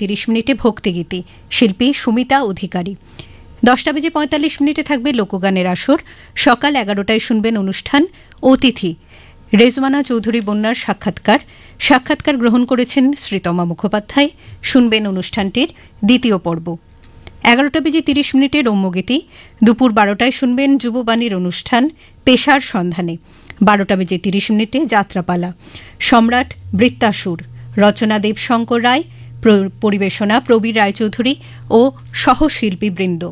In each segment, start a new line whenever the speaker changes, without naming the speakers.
9:30 ভক্তিগীতি, শিল্পী সুমিতা অধিকারী। 10:45 থাকবে লোকগানের আসর। সকাল 11টায় শুনবেন অনুষ্ঠান অতিথি, রেজওয়ানা চৌধুরী বন্যার সাক্ষাৎকার গ্রহণ করেছেন শ্রীতমা মুখোপাধ্যায়। শুনবেন অনুষ্ঠানটির দ্বিতীয় পর্ব। 11:30 রম্যগীতি। দুপুর 12টায় শুনবেন যুববাণীর অনুষ্ঠান পেশার সন্ধানে। 12:30 যাত্রাপালা, সম্রাট বৃত্তাসুর, রচনা দেবশঙ্কর রায়, পরিবেশনা প্রবীর রায়চৌধুরী ও সহশিল্পীবৃন্দ।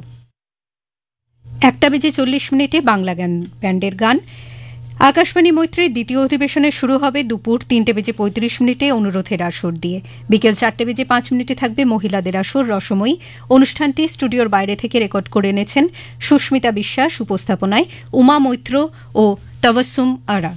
1:40 বাংলা ব্যান্ডের গান। আকাশবাণী মৈত্রীর দ্বিতীয় অধিবেশনে শুরু হবে দুপুর 3:35 অনুরোধের আসর দিয়ে। বিকেল 4:05 থাকবে মহিলাদের আসর রসময়ী। অনুষ্ঠানটি স্টুডিওর বাইরে থেকে রেকর্ড করে এনেছেন সুস্মিতা বিশ্বাস। উপস্থাপনায় উমা মৈত্র ও তবসুম আরা।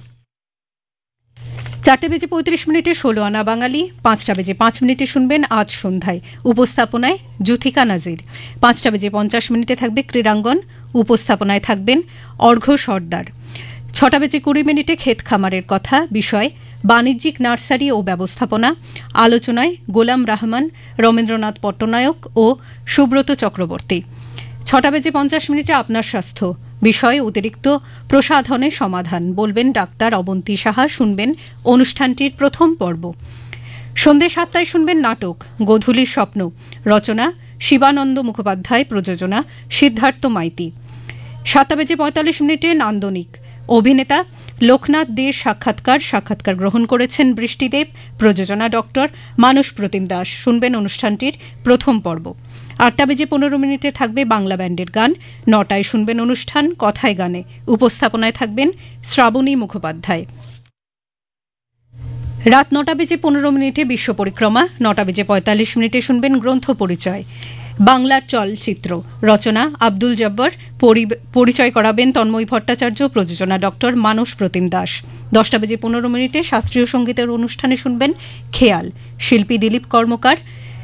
4:35 ষোলো আনা বাঙালি। 5:05 শুনবেন আজ সন্ধ্যায়। উপস্থাপনায় জুথিকা নাজির। 5:50 থাকবে ক্রীড়াঙ্গন। উপস্থাপনায় থাকবেন অর্ঘ্য সর্দার। 6:20 ক্ষেত খামারের কথা, বিষয় বাণিজ্যিক নার্সারি ও ব্যবস্থাপনা। আলোচনায় গোলাম রহমান, রবীন্দ্রনাথ পট্টনায়ক ও সুব্রত চক্রবর্তী। 6:50 আপনার স্বাস্থ্য, বিষয় অতিরিক্ত প্রসাধনের সমাধান, বলবেন ডাক্তার অবন্তী সাহা। শুনবেন অনুষ্ঠানটির প্রথম পর্ব। সন্ধ্যে 7টায় শুনবেন নাটক গোধূলির স্বপ্ন, রচনা শিবানন্দ মুখোপাধ্যায়, প্রযোজনা সিদ্ধার্থ মাইতি। 7:45 নান্দনিক, অভিনেতা লোকনাথ দের সাক্ষাৎকার গ্রহণ করেছেন বৃষ্টিদেব, প্রযোজনা ডক্টর মানস প্রতিম দাস। শুনবেন অনুষ্ঠানটির প্রথম পর্ব। 8:15 থাকবে বাংলা ব্যান্ডের গান। 9টায় শুনবেন অনুষ্ঠান কথায় গানে। উপস্থাপনায় থাকবেন শ্রাবণী মুখোপাধ্যায়। রাত 9:15 বিশ্ব পরিক্রমা। 9:45 শুনবেন গ্রন্থ পরিচয়, বাংলার চলচ্চিত্র, রচনা আব্দুল জব্বর, পরিচয় করাবেন তন্ময় ভট্টাচার্য, প্রযোজনা ডক্টর মানস প্রতিম দাস। 10:15 শাস্ত্রীয় সঙ্গীতের অনুষ্ঠানে শুনবেন খেয়াল, শিল্পী দিলীপ কর্মকার।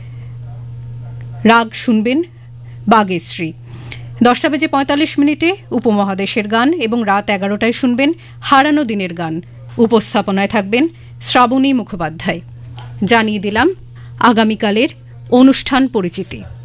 রাগ শুনবেন বাগেশ্রী। 10:45 উপমহাদেশের গান এবং রাত 11টায় শুনবেন হারানো দিনের গান। উপস্থাপনায় থাকবেন শ্রাবণী মুখোপাধ্যায়। জানিয়ে দিলাম আগামীকালের অনুষ্ঠান পরিচিতি।